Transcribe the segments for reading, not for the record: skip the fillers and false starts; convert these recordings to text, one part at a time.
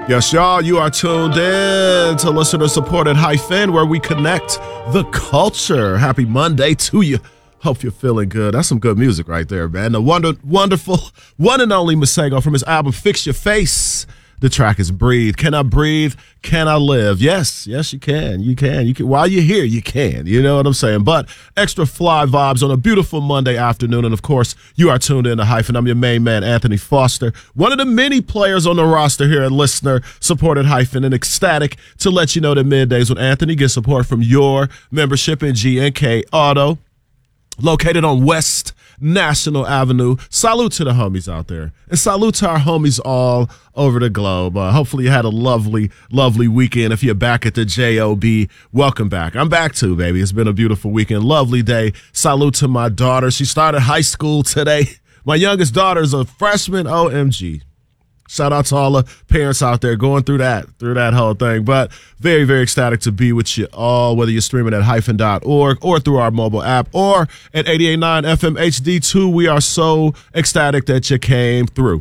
Yes, y'all, you are tuned in to listener-supported Hyphen, where we connect the culture. Happy Monday to you. Hope you're feeling good. That's some good music right there, man. The wonderful, one and only Masego from his album Fix Your Face. The track is Breathe. Can I breathe? Can I live? Yes, you can. You can. While you're here, you can. You know what I'm saying? But extra fly vibes on a beautiful Monday afternoon. And, of course, you are tuned in to Hyphen. I'm your main man, Anthony Foster, one of the many players on the roster here at Listener-Supported Hyphen, and ecstatic to let you know that middays with Anthony get support from your membership in G&K Auto, located on West National Avenue. Salute to the homies out there, and salute to our homies all over the globe. Hopefully you had a lovely weekend. If you're back at the JOB, welcome back. I'm back too, baby. It's been a beautiful weekend. Lovely day. Salute to my daughter. She started high school today. My youngest daughter is a freshman. OMG. Shout out to all the parents out there going through that whole thing. But very, very ecstatic to be with you all, whether you're streaming at hyphen.org or through our mobile app or at 88.9 FM HD2. We are so ecstatic that you came through.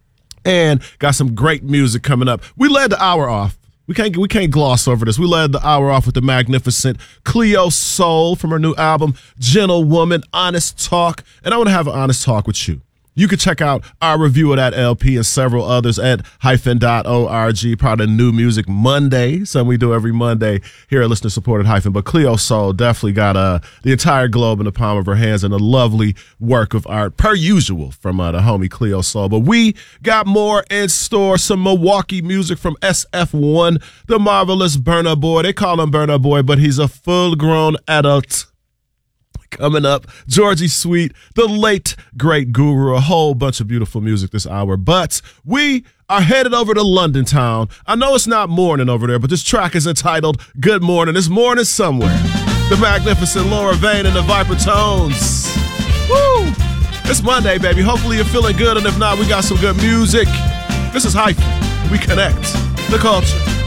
And got some great music coming up. We led the hour off. We can't gloss over this. We led the hour off with the magnificent Cleo Sol from her new album, Gentlewoman, Honest Talk. And I want to have an honest talk with you. You can check out our review of that LP and several others at hyphen.org, part of New Music Monday, something we do every Monday here at Listener Supported Hyphen. But Cleo Sol definitely got the entire globe in the palm of her hands and a lovely work of art, per usual, from the homie Cleo Sol. But we got more in store, some Milwaukee music from SF1, the marvelous Burna Boy. They call him Burna Boy, but he's a full-grown adult. Coming up, Georgie Sweet, the late, great Guru, a whole bunch of beautiful music this hour. But we are headed over to London town. I know it's not morning over there, but this track is entitled Good Morning. It's morning somewhere. The magnificent Laura Vane and the Viper Tones. Woo! It's Monday, baby. Hopefully you're feeling good, and if not, we got some good music. This is Hyphen. We connect the culture.